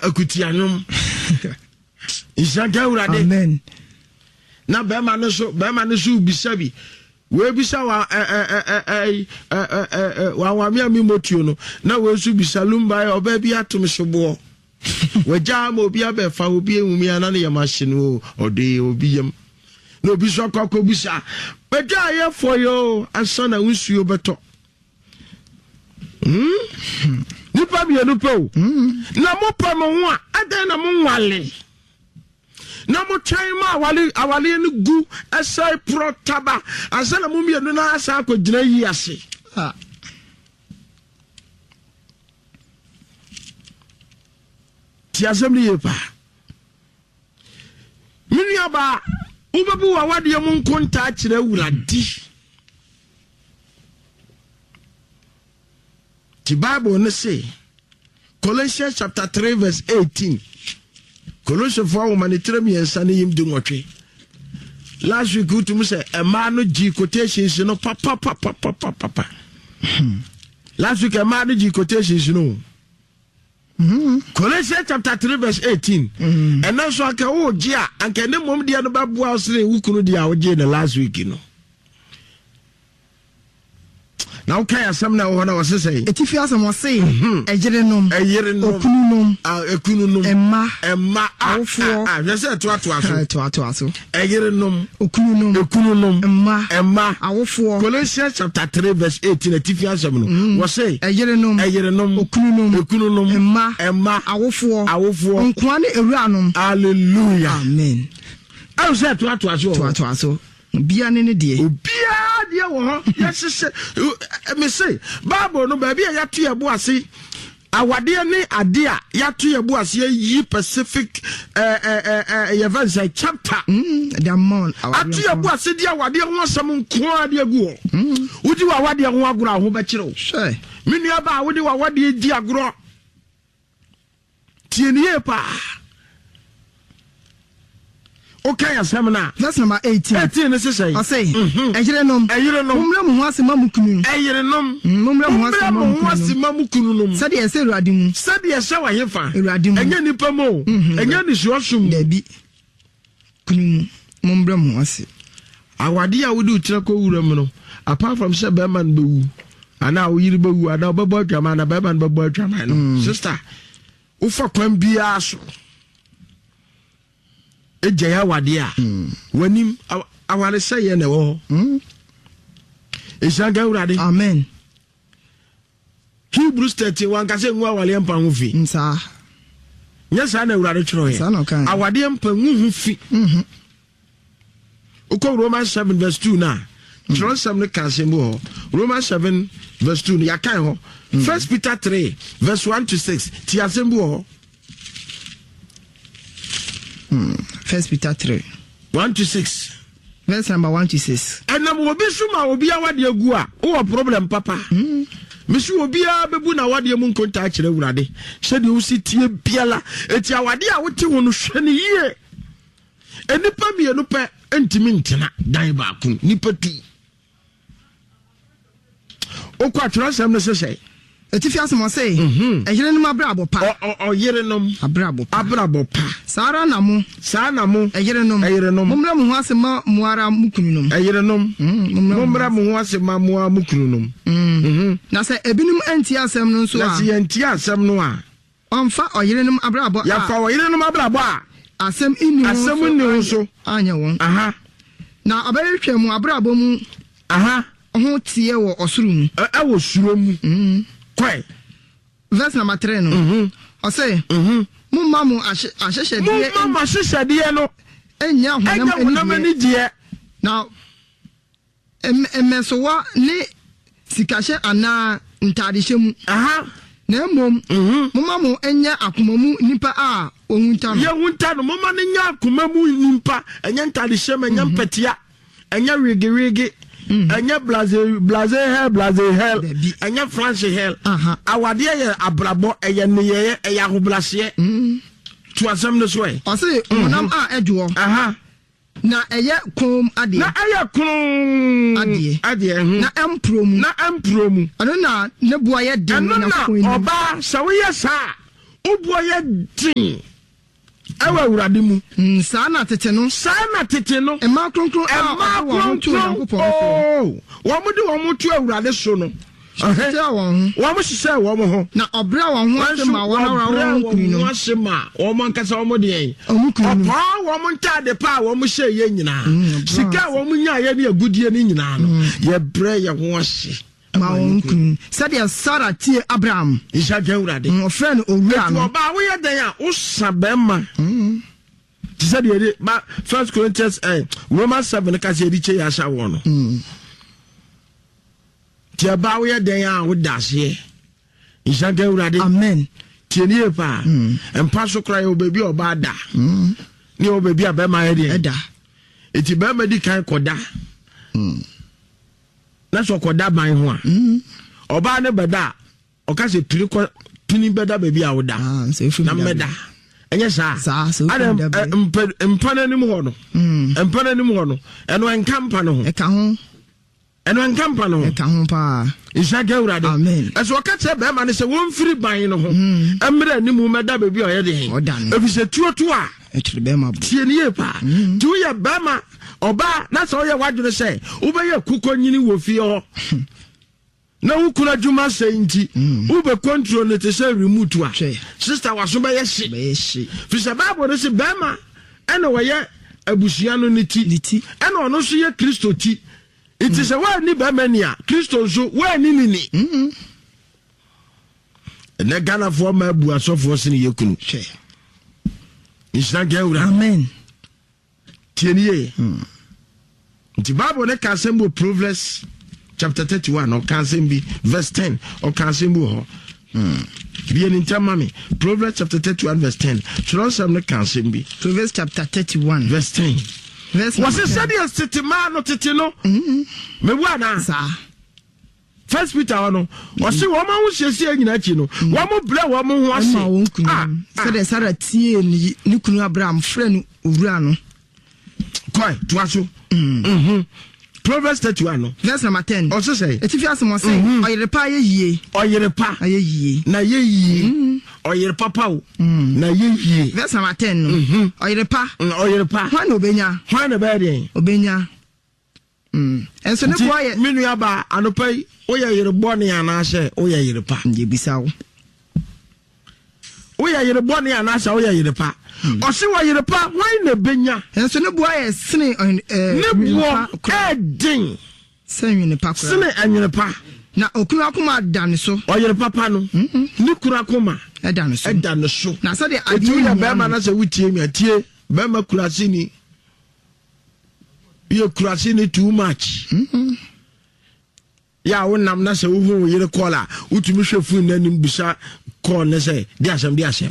akutianom Isaka urade amen na be ma no so bisa bi we bisa wa mi motuo no na we so bisa lumba oba bi atom sobo waja ma obi abefa obi enwumi ana na yamahye no ode obi yam na obi so akọ bisa beja ye for yo asana unsuo beto nipa bi enupo na mo pa mo ho a adan na mo nwale na mo twan ma awale no gu asai protaba asana mo mienu na asa akogina yi ase ti asem ye pa mini aba ubebu wa wade mo nkonta kire wuradi the Bible no say Colossians chapter 3 verse 18 Colossians 4 humanitarian yensane yim dungotwe last week utum say a man no G quotations no papa last week a man no G quotations no Colossians chapter 3 verse 18 and now so aka o gia anka ne mom dia no babu asre wukunu dia o gia na last week no now okay asem na wo na wose say etifi asem wo say eyerenom ekununum emma awofo yese to aso eyerenom okununum emma awofo Colossians chapter 3 verse 18 etifi asem no wo say eyerenom okununum emma awofo nkoa ne ewuranom hallelujah amen I say to aso bia ne de bia de wo ho yes me say Bible no ba bia ya to yebo ase awade ne ade a ya to yebo ase yi Pacific events chapter the month atu yebo ase de awade ho asem nko ade agu ho wudi wa awade ho agoro ho be kire sure menu aba wudi wa awade di agoro tienie pa okay asemna verse number 18 ne say I say eyerenom mumra mu ho asema mukunu eyerenom mumra mu ho asema mukunu sade ese urade mu sade ese wa hefa urade mu enya nipa mo enya ni suosum dabi kunu mumra mu ase awade a wudi utira ko wura mu no apart from say be man bewu ana wo yiri bewu ana obebo adwama na be man bebo adwama no sister ufa kwan bia so ejaya wade a wanim awale sey na wo Isanga urade amen Hebrews 31 ka se nwa awale mpa ho fi nsa nyesa na urade chiro ye awade mpa hu fi uko Romans 7 verse 2 na chiro sam ne ka se mo Romans 7 verse 2 ya kan ho 1 Peter 3 verse 1 to 6 ti asembu ho 1 Peter 3 1 to 6 verse number 1 to 6 enam obi suma obi awade agu a wo problem papa misu obi a bebu na awade mu nkonta akire wurade hwede wo sitie biala eti awade a wote ho no hwene yie enipa mienu pe entimi ntena dan ba kun nipa tu okwa transam no sese etifi asemo say eyerenom abrabo pa oyerenom abrabo pa sara na mo eyerenom mumra mu ho asema muara mukununum eyerenom mumra mu ho asema muara mukununum na say ebinum anti asem no so a na say anti asem no a onfa oyerenom abrabo ya fa oyerenom abrabo a asem inni so anya won aha na abayehwe mu abrabo mu aha ho tie wo osuru mu wo suro mu kwai verse number 3 no I say mumma mu ahyehyede no enya honam ani die now emesowa ne sikahye ana ntadehye mu aha na mum mumma mu enya akomamu nipa a ohunta no ye hunta no mumma ne nya akomamu nipa enya ntadehye ma enya mpatia enya wigi anya blaze hell anya France hell awade ye abrabo eye neye eye ahoblase to asem no so e o say onam a edwo na eye kom ade na empromu ano na ne bua ye den na oba sawo ye sa uboye din ewa urade mu saa na tete no ema kronkron wo mo tu awurade so no wo mo hise wo mo ho na obra wo ho asema wo na wo kunu no asema wo mo nkasa wo mo de opa wo mo ntade pa wo mo hye ye nyina sika wo mo nya ye ne agudie ne nyina no ye bre ye ho ahye ma onkun said Sarah tie Abraham isha gewrade friend owura no ba wo ye den a wo sabema said ye ma 1 Corinthians Romans 7 ka se di che ya sha wo no tie ba wo ye den a wo dase isha gewrade amen tie ni pa empa so kra ye obabi oba da ni obabi abema ye den da eti ba ma di kan koda na so koda ban ho a oba ne beda o ka se tuni beda baby a woda na meda enye sa adam empana ni mu ho no eno enkampa no ho e ka ho pa isa gawrade amen eso ka che be ma ne se won firi ban no ho emre ni mu meda baby o ye de ebi se tuotu a e tire be ma tie ni e pa tu ye be ma oba na so ye wadwene se wo be ye kukonyini wo fie ho na wo kura djuma se nti wo be control ne te se remote a sister waso be ye hye fi se bible ne se be ma ene wo ye abusua no niti ene ono so ye Kristo ti iti se wa ni be ma ni a Kristo so wa ni ene Ghana fo ma abu asofo se ne ye kunu Isha gewura amen tieniye the Bible ne ka sembo Proverbs chapter 31 or kan sembi verse 10 or kan sembo ho bien intamami Proverbs chapter 31 verse 10 chiro sam ne kan sembi Proverbs chapter 31 verse 10 was it said yes titima no titino me wana sa First Peter no was see woman who shesi anyina chi no wo mo bre wo mo ho ase said Sarah tie ni kunu Abraham friend owura no Koi, tuaso. Proverbs 31 no. Verse number 10. Also say. Etifi asemo say, oyerepa ye yie. Oyerepa. Aye yie. Na ye yie. Oyerepa pa o. Na ye yie. Verse number 10 no. Oyerepa. Oyerepa. Hwan obenya? Hwan na ba den? Obenya. Enso ne kwa ye. Minu aba anopai, oya yerebo ne anase, oya yerepa. Nje bisa wo. Oya yerebo ne anase, oya yerepa. Osi wa yerepa wan na benya enso ne bua ye sene ne bua edin sene pa kura sene anyerepa na okunu akoma dan so oyerepa pa no ne kura akoma edan so na so de adi ya be ma na se wutie mi atie be ma kura sini ye kura sini too much ya wonam na se wo hu yere kola utumi hwefu nanim bisa call ne se di asem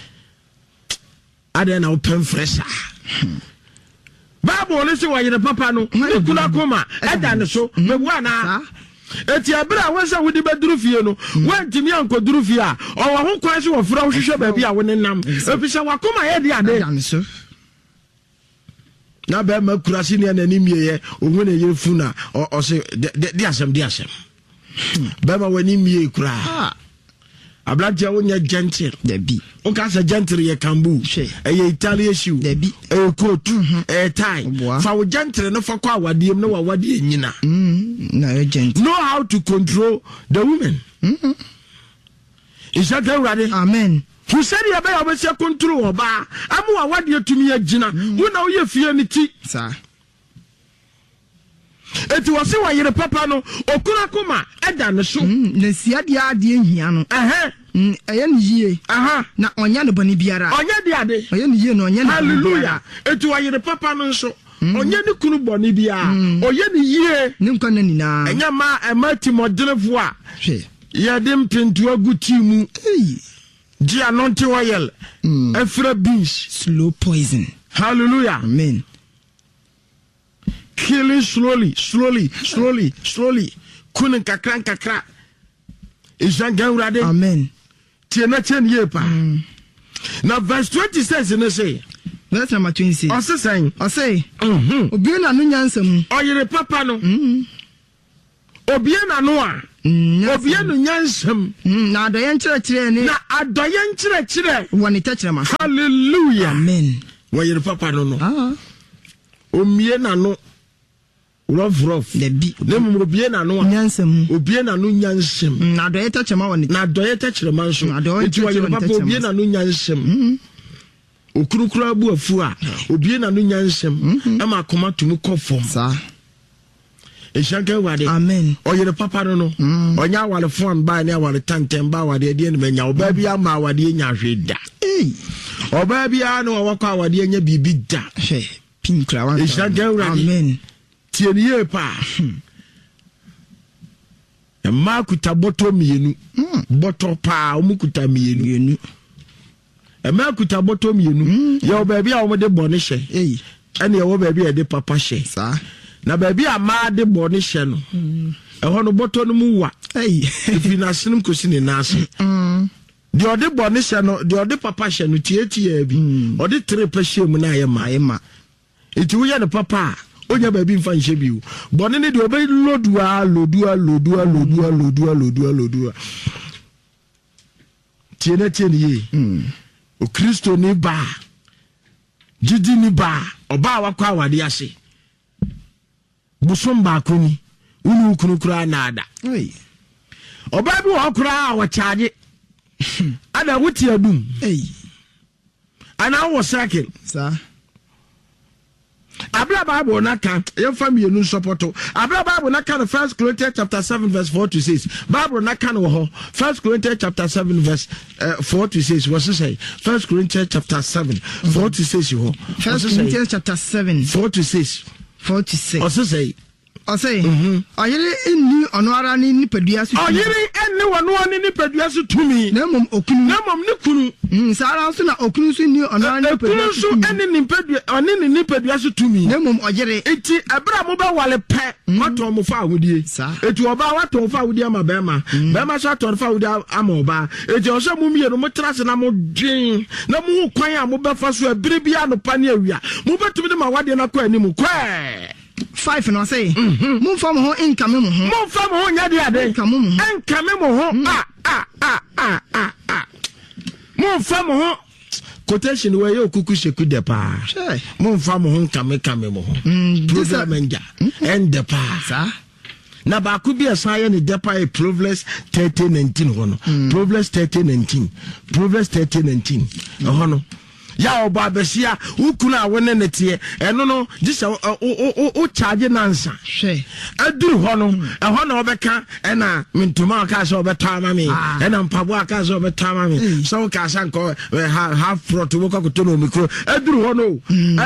Ade na open fresher. Bible ne se wa yire papa no ne kula koma eda ne so me wana eti abira wonsa wodi beduru fie no wantimi ankoduru fie a o wa ho kwan se wo fra wo hwehwe ba bia wo ne nam efisa wakoma ye de ade na be ma kurasi ne na nimie ye ohun ne ye funa o se di asem be ma wani mie kura Ablatia wonya gentle debi o ka sa gentle ye kambu eye Italian shoe debi coat tie fa wo gentle no fa kwa awade no wa wade nyina na ye gentle know how to control the women is that right? Amen. Who said you be able to control oba amu awade tumi agina wo na wo ye fie ni ti sa eti wose wa yire papa no okura koma eda ne so na siade ade hia no eye ni yie na onya ne bani biara onya de ade eye ni yie no onya ne hallelujah eti wa yire papa no so onya ne kunu boni bia oye ni yie ne nkwa na nina enya ma emati modelefo a ye dem pintu aguti mu di anointing oil efra beans slow poison hallelujah amen killing slowly kunin kakra isanga urade amen tiena chen yepa now verse 20 says in say verse number 20 o say obi na no nyansam oyire papa no obi na no a obia no nyansam na adoye nkyerɛkyerɛ ni na adoye nkyerɛkyerɛ woni tɛkyerɛma hallelujah amen wɔyere papa no omie na no rough dabi nemu obie na no nyansam obie na no nyansam na adoye tɛkyerɛma woni na adoye tɛkyerɛma nso enti wɔyere papa obie na no nyansam okurukura abu afu a obie na no nyansam ama akoma tumi kɔfom sa eshanka wade amen oyere papa no onya wale fon ba ne wale tantem ba wade de ne menya oba bia ma wade nya hweda oba bia no wakɔ wade nya bibi da pinkra wan eshanka wade amen tieniye pa ma kuta boto mienu boto pa omukuta mienu ma kuta boto mienu ya oba bia o de bone hye ene ya oba bia de papa hye sa na baby ama de bone hye no ehɔ no boto no mu wa ifi na sinum kosi ne naso de ode bone hye no de ode papa hye no tietia bi ode trepe hye mu na ayema enti wo ye ne papa onya baby mfa nhye bi wo bone ne de obe lodua tiene ye o Kristo ni ba jidi ni ba oba wakɔ awade ase busom ba koni unu kunukura nada oba bi wo kura wa charge ada wuti adum ana wo cycle sa abla bible na kan ye family nu supporto abla bible na kan 1 Corinthians chapter 7 verse 4 to 6 bible na kan wo 1 Corinthians chapter 7 verse 4 to 6 what say 1 Corinthians chapter 7 4 to 6 ho 1 Corinthians chapter 7 4 to 6 what say oyere enni ono ara ni nipadua su oyere enni wono oni nipadua su tumi na mom okunu ne kunu sara so na okunu su ni ono ara nipadua su enni nipadua oni ni nipadua su tumi na mom oyere enti abra mo ba wale pe wato mo fa awudie eti oba wato fa awudie ama bema so ato fa awudie ama oba eti o se mo mie no mo trase na mo dwen na mo kwan a mo ba fa so abire bia no pa ne awia mo betumi de ma wade na kwa ani mu kwa 5 no say mo fa mo ho income mo ho mo fa mo ho nya de ade income mo ho mo fa mo ho quotation we yo kuku sheku de pa mo fa mo ho income mo ho program enja end de pa sa na ba ku bi asan ne de pa Proverbs 30:19 ho no Proverbs 30:19 ho no ya oba besia ukuna wone nete eno no gisa o charge nansa hwe aduru ho no eho na obeka ena mintuma aka so obeta ma me ena mpabo aka so obeta ma me so ka sanko half front wo ka kuto no mikro aduru ho no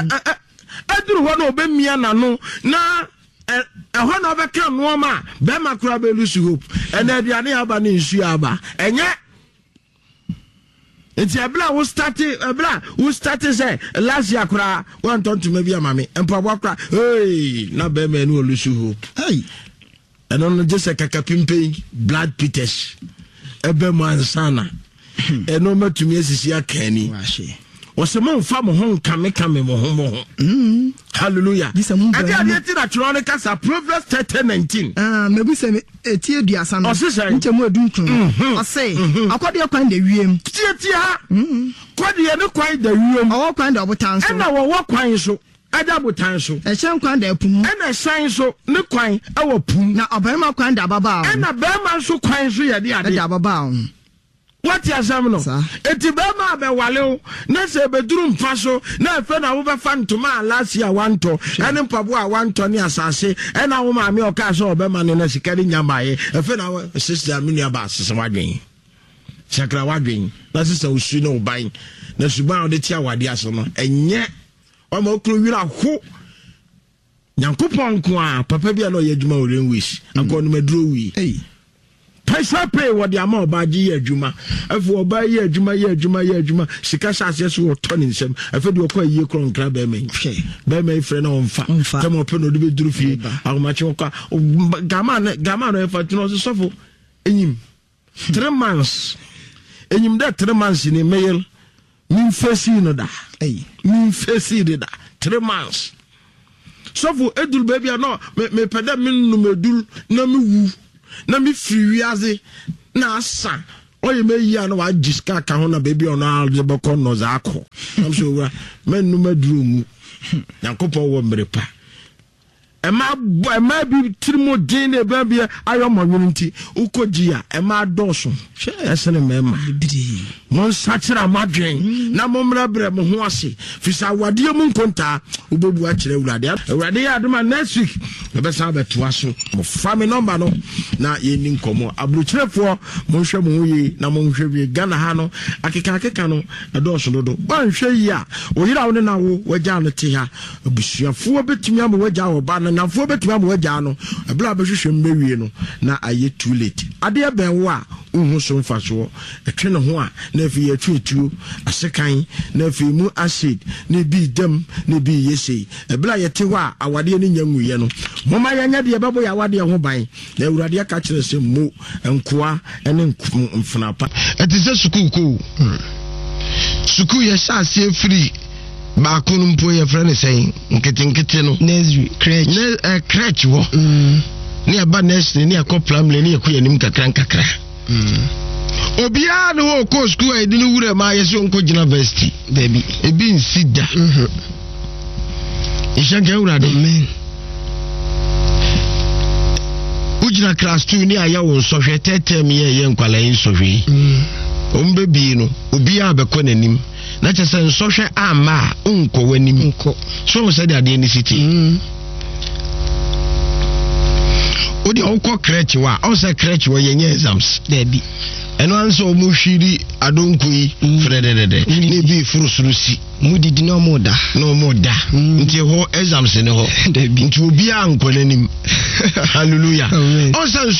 obemia na no na eho na obeka no ma be makura be lose hope ena aduane aba ne nsu aba enye enti abla wo start say last year kura one ton to maybe amame empabo kura hey na be me no lose hope hey and on just a kakapimpe blood peters ebe mansana eno matumi asisi akani osemo mfa mo ho kame mo ho hallelujah ade ti na tro ne kasa Proverbs 30:19 mebu se etie duasa no nchemu edunkun ose akode kwan da wiem tie ha kode ye ne kwan da wiem owo kwan da obotan so na wo kwan so ada botan so ehyen kwan da pum na san so ne kwan awo pum na obarima kwan da baba na bema so kwan so ye de ade da baba what ya sam no eti bema be wale na se beduru mfa so na efe na wo be fa ntoma last year wanto ene mpabo a wanto ne asase ena wo ma me o ka so obema ne na sikari nyamaye efe na sister amini aba asese wadwen sakra wadwen na sister usu no ban na suban o de tia wade aso no enye o ma okro wira ho nyankopon ko a papa bia no ye adwuma o renwish akonu maduro wi Pesa pay what the amount by ye juma. If we buy ye juma, she can say so turning some. I feel you quite ye crown crab by me. By my friend on fat. Come up and do drufi. How much you Gaman, if I know the suffer in him 3 months. In him that 3 months in a mail. Mean face in that. Mean face in that 3 months. So for Edul baby, I know me pedal min no medul no me woo. na me free wiaze na asa oye me yi ana wa jiska ka ho na baby ono algeboko no za akọ am so wura mennu maduru mu Yankopon wo mrepa ema bi tirimo din ne ba bia ayo monwunu nti ukogia ema doso hwe esene mema mon sachira madwen na momra bre mo ho ase fisa wade mu nkonta ubebu a kire urade ya adoma next week ebesa beto aso mo family number no na ye ni nkomo abruchirefo mo hwe mo yi na mo hwe bi Ghana ha no akeka no edoso dodo ba hwe yi a oyira wo na wo waja no te ha abusuafo betumi am waja wo ba na fo betuma mo agya no ebla behwehwe mbewie no na aye too late ade ben wo a uhu so mfaso etwe ne ho a na fi yetwetuo asekan na fi mu acid na bi dem na bi yesi ebla yete ho a awade ne nyanwuye no moma yanya de bebo ya awade ho ban na awurade aka kire se mo enkoa ene mfnapa etise sukuku suku ye sha se free ba kunu mpo ye frɛ ne sɛn nkete no nursery crèche wo ne aba nursery ne akɔ primary ne yakɔ yanim kakra obia no wo ko school ai dinu wura ma ye so nko gina university baby ebi nsida ishanka urade amen ujina class 2 ne aya wo sohwe tetem ye nkwala yin sohwe ombebi no obia abekɔ nanim na chese nsɔhwɛ ama unko wanim unko so said ade ni city odi onko crèche wa on say crèche wa yenye exams debi eno anso mo hwiri adonko yi frededede ne bi furusurusi mudidi no moda nti ho exams ne ho debi nti obi anko nanim hallelujah on say